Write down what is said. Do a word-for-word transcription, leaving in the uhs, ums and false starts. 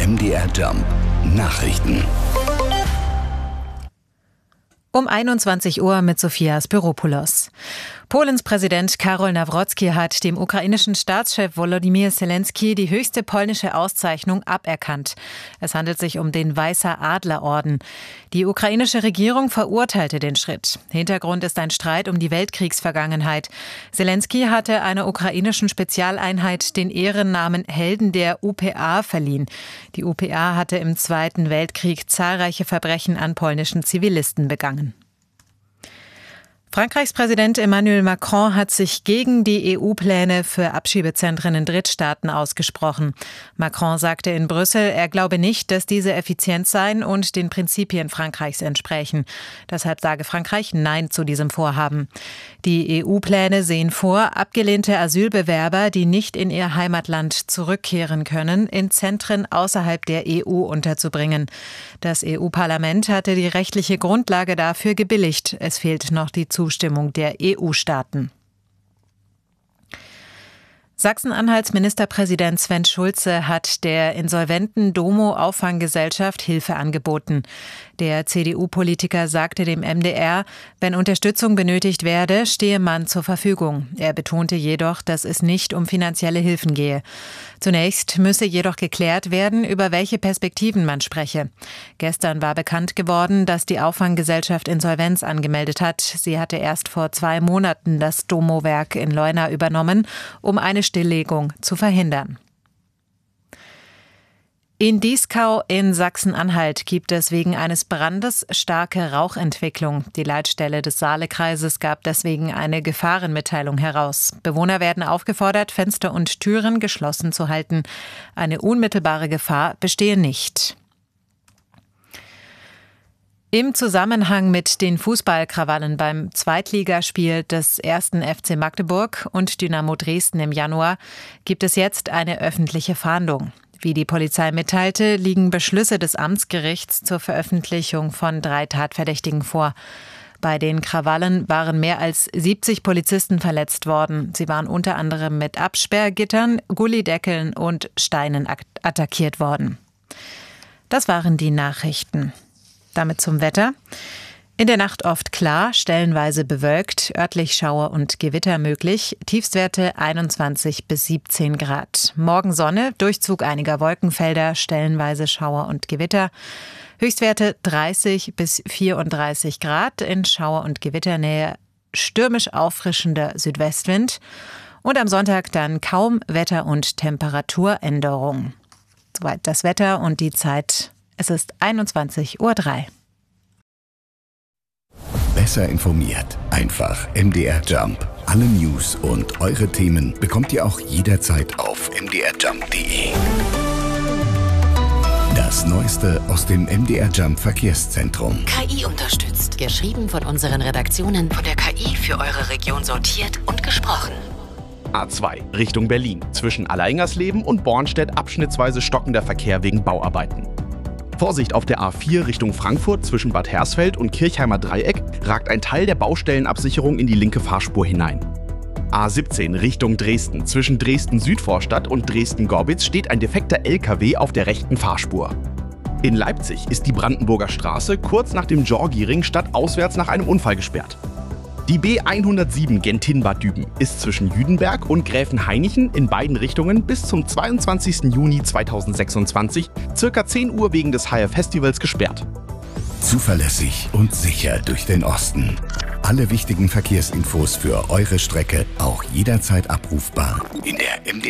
M D R Jump Nachrichten. Um einundzwanzig Uhr mit Sophia Spiropoulos. Polens Präsident Karol Nawrocki hat dem ukrainischen Staatschef Volodymyr Zelensky die höchste polnische Auszeichnung aberkannt. Es handelt sich um den Weißer Adlerorden. Die ukrainische Regierung verurteilte den Schritt. Hintergrund ist ein Streit um die Weltkriegsvergangenheit. Zelensky hatte einer ukrainischen Spezialeinheit den Ehrennamen Helden der U P A verliehen. Die U P A hatte im Zweiten Weltkrieg zahlreiche Verbrechen an polnischen Zivilisten begangen. Frankreichs Präsident Emmanuel Macron hat sich gegen die E U-Pläne für Abschiebezentren in Drittstaaten ausgesprochen. Macron sagte in Brüssel, er glaube nicht, dass diese effizient seien und den Prinzipien Frankreichs entsprechen. Deshalb sage Frankreich Nein zu diesem Vorhaben. Die E U-Pläne sehen vor, abgelehnte Asylbewerber, die nicht in ihr Heimatland zurückkehren können, in Zentren außerhalb der E U unterzubringen. Das E U-Parlament hatte die rechtliche Grundlage dafür gebilligt. Es fehlt noch die Zustimmung der E U-Staaten. Sachsen-Anhalts Ministerpräsident Sven Schulze hat der insolventen Domo-Auffanggesellschaft Hilfe angeboten. Der C D U-Politiker sagte dem M D R, wenn Unterstützung benötigt werde, stehe man zur Verfügung. Er betonte jedoch, dass es nicht um finanzielle Hilfen gehe. Zunächst müsse jedoch geklärt werden, über welche Perspektiven man spreche. Gestern war bekannt geworden, dass die Auffanggesellschaft Insolvenz angemeldet hat. Sie hatte erst vor zwei Monaten das Domo-Werk in Leuna übernommen, um eine Stilllegung zu verhindern. In Dieskau in Sachsen-Anhalt gibt es wegen eines Brandes starke Rauchentwicklung. Die Leitstelle des Saalekreises gab deswegen eine Gefahrenmitteilung heraus. Bewohner werden aufgefordert, Fenster und Türen geschlossen zu halten. Eine unmittelbare Gefahr bestehe nicht. Im Zusammenhang mit den Fußballkrawallen beim Zweitligaspiel des ersten F C Magdeburg und Dynamo Dresden im Januar gibt es jetzt eine öffentliche Fahndung. Wie die Polizei mitteilte, liegen Beschlüsse des Amtsgerichts zur Veröffentlichung von drei Tatverdächtigen vor. Bei den Krawallen waren mehr als siebzig Polizisten verletzt worden. Sie waren unter anderem mit Absperrgittern, Gullideckeln und Steinen attackiert worden. Das waren die Nachrichten. Damit zum Wetter. In der Nacht oft klar, stellenweise bewölkt, örtlich Schauer und Gewitter möglich. Tiefstwerte einundzwanzig bis siebzehn Grad. Morgen Sonne, Durchzug einiger Wolkenfelder, stellenweise Schauer und Gewitter. Höchstwerte dreißig bis vierunddreißig Grad. In Schauer- und Gewitternähe stürmisch auffrischender Südwestwind. Und am Sonntag dann kaum Wetter- und Temperaturänderung. Soweit das Wetter und die Zeit. Es ist einundzwanzig Uhr drei. Besser informiert. Einfach M D R Jump. Alle News und eure Themen bekommt ihr auch jederzeit auf m d r jump punkt d e. Das Neueste aus dem M D R Jump Verkehrszentrum. K I unterstützt. Geschrieben von unseren Redaktionen, von der K I für eure Region sortiert und gesprochen. A zwei Richtung Berlin. Zwischen Alleingers-Leben und Bornstedt abschnittsweise stockender Verkehr wegen Bauarbeiten. Vorsicht auf der A vier Richtung Frankfurt zwischen Bad Hersfeld und Kirchheimer Dreieck ragt ein Teil der Baustellenabsicherung in die linke Fahrspur hinein. A siebzehn Richtung Dresden. Zwischen Dresden-Südvorstadt und Dresden-Gorbitz steht ein defekter L K W auf der rechten Fahrspur. In Leipzig ist die Brandenburger Straße kurz nach dem Georgi-Ring stadtauswärts nach einem Unfall gesperrt. Die B hundertsieben Gentin-Bad Düben ist zwischen Jüdenberg und Gräfenhainichen in beiden Richtungen bis zum zweiundzwanzigsten Juni zweitausendsechsundzwanzig circa zehn Uhr wegen des H R-Festivals gesperrt. Zuverlässig und sicher durch den Osten. Alle wichtigen Verkehrsinfos für eure Strecke auch jederzeit abrufbar in der M D